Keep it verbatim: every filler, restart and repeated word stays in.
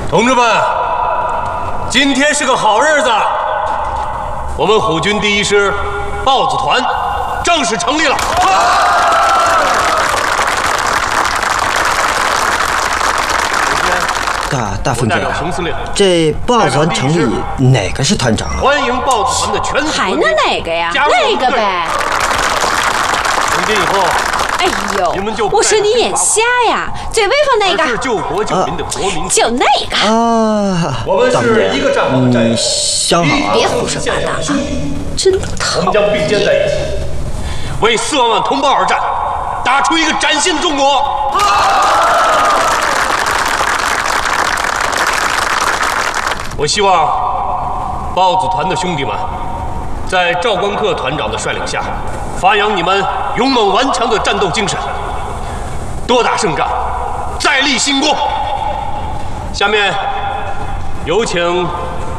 同志们，今天是个好日子，我们虎军第一师豹子团正式成立了。 大大分队，这豹子团成立，哪个是团长啊？ 欢迎豹子团的全体还能哪个呀？那个呗。 从今以后。 哎呦，我说你眼瞎呀！最威风那个是救国救民的国民， 就那个啊！ 我们是一个战壕的战友， 想好了， 别胡说八道了，真的讨厌。 我们将并肩在一起，为四万万同胞而战，打出一个崭新的中国。我希望豹子团的兄弟们，在赵光克团长的率领下。 发扬你们勇猛顽强的战斗精神，多打胜仗，再立新功。下面有请